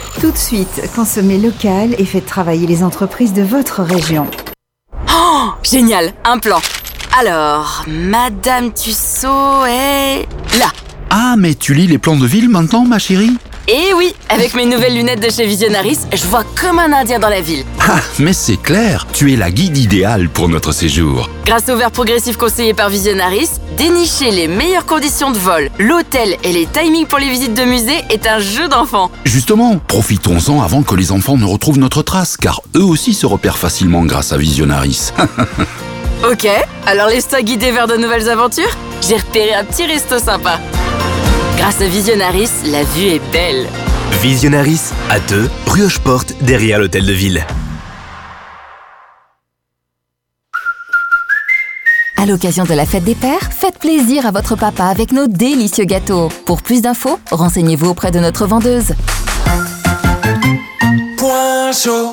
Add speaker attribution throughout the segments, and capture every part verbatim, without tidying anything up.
Speaker 1: Tout de suite, consommez local et faites travailler les entreprises de votre région.
Speaker 2: Oh, génial, un plan. Alors, Madame Tussaud est là.
Speaker 3: Ah, mais tu lis les plans de ville maintenant, ma chérie?
Speaker 2: Eh oui, avec mes nouvelles lunettes de chez Visionaris, je vois comme un Indien dans la ville.
Speaker 3: Ah, mais c'est clair, tu es la guide idéale pour notre séjour.
Speaker 2: Grâce au verre progressif conseillé par Visionaris, dénicher les meilleures conditions de vol, l'hôtel et les timings pour les visites de musée est un jeu d'enfant.
Speaker 3: Justement, profitons-en avant que les enfants ne retrouvent notre trace, car eux aussi se repèrent facilement grâce à Visionaris.
Speaker 2: Ok, alors laisse-toi guider vers de nouvelles aventures. J'ai repéré un petit resto sympa. Grâce à Visionaris, la vue est belle.
Speaker 4: Visionaris, à deux, rue Hocheporte, derrière l'hôtel de ville.
Speaker 5: À l'occasion de la fête des pères, faites plaisir à votre papa avec nos délicieux gâteaux. Pour plus d'infos, renseignez-vous auprès de notre vendeuse.
Speaker 6: Point chaud.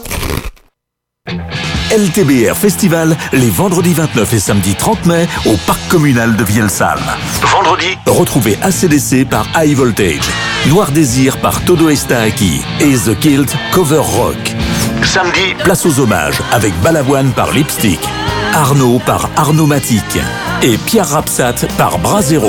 Speaker 7: L T B R Festival, les vendredis vingt-neuf et samedi trente mai, au parc communal de Vielsalm. Vendredi, retrouvez A C D C par High Voltage, Noir Désir par Todo Está Aquí et The Kilt Cover Rock. Samedi, place aux hommages avec Balavoine par Lipstick, Arnaud par Arnomatic et Pierre Rapsat par Brasero.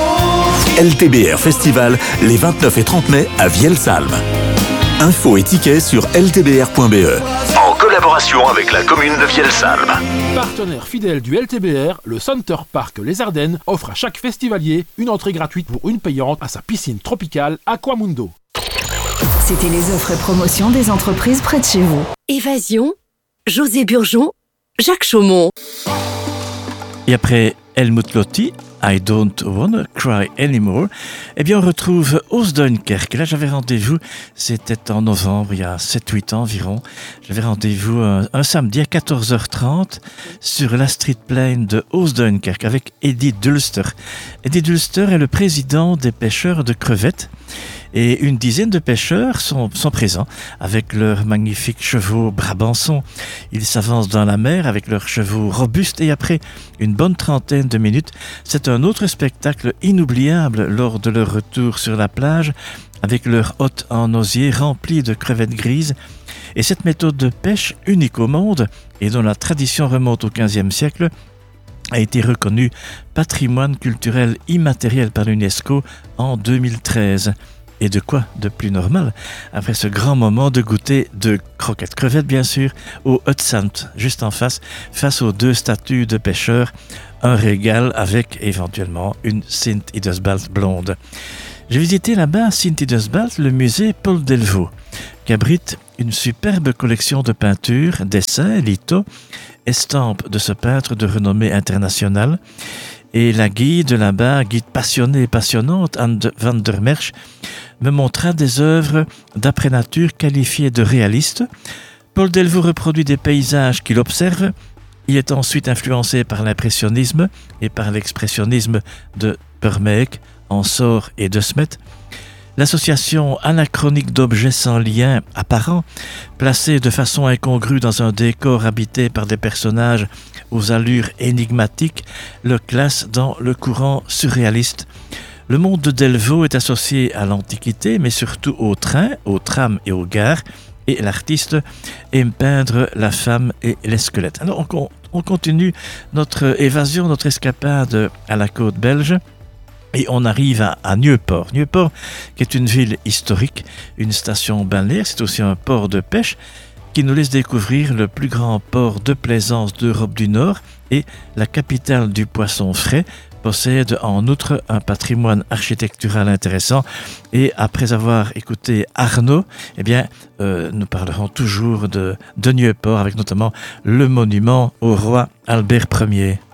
Speaker 7: L T B R Festival, les vingt-neuf et trente mai à Vielsalm. Infos et tickets sur l t b r point b e. En collaboration avec la commune de Vielsalm.
Speaker 8: Partenaire fidèle du L T B R, le Center Park Les Ardennes offre à chaque festivalier une entrée gratuite pour une payante à sa piscine tropicale Aquamundo.
Speaker 1: C'était les offres et promotions des entreprises près de chez vous.
Speaker 9: Évasion, José Burgeon, Jacques Chaumont.
Speaker 10: Et après Helmut Lotti, I Don't Wanna Cry Anymore, eh bien on retrouve Oos Duinkerke. Là j'avais rendez-vous, c'était en novembre, il y a sept huit ans environ. J'avais rendez-vous un, un samedi à quatorze heures trente sur la street plain de Oos Duinkerke avec Eddie Dulster. Eddie Dulster est le président des pêcheurs de crevettes. Et une dizaine de pêcheurs sont, sont présents avec leurs magnifiques chevaux brabançons. Ils s'avancent dans la mer avec leurs chevaux robustes et après une bonne trentaine de minutes, c'est un autre spectacle inoubliable lors de leur retour sur la plage avec leurs hôtes en osier remplis de crevettes grises. Et cette méthode de pêche unique au monde et dont la tradition remonte au quinzième siècle a été reconnue patrimoine culturel immatériel par l'UNESCO en deux mille treize. Et de quoi de plus normal, après ce grand moment de goûter de croquettes crevettes bien sûr, au Hutsand, juste en face, face aux deux statues de pêcheurs, un régal avec éventuellement une Sint-Idesbald blonde. J'ai visité là-bas à Sint-Idesbald le musée Paul Delvaux, qui abrite une superbe collection de peintures, dessins, lithos, estampes de ce peintre de renommée internationale. Et la guide là-bas, guide passionnée et passionnante, Anne van der Merch, me montra des œuvres d'après-nature qualifiées de réalistes. Paul Delvaux reproduit des paysages qu'il observe. Il est ensuite influencé par l'impressionnisme et par l'expressionnisme de Vermeer, Ensor et De Smet. L'association anachronique d'objets sans lien apparent, placés de façon incongrue dans un décor habité par des personnages aux allures énigmatiques, le classe dans le courant surréaliste. Le monde de Delvaux est associé à l'Antiquité, mais surtout au train, aux trams et aux gares, et l'artiste aime peindre la femme et les squelettes. Alors on, on continue notre évasion, notre escapade à la côte belge. Et on arrive à, à Nieuport. Nieuport, qui est une ville historique, une station balnéaire, c'est aussi un port de pêche qui nous laisse découvrir le plus grand port de plaisance d'Europe du Nord et la capitale du poisson frais, possède en outre un patrimoine architectural intéressant. Et après avoir écouté Arnaud, eh bien, euh, nous parlerons toujours de, de Nieuport avec notamment le monument au roi Albert Ier.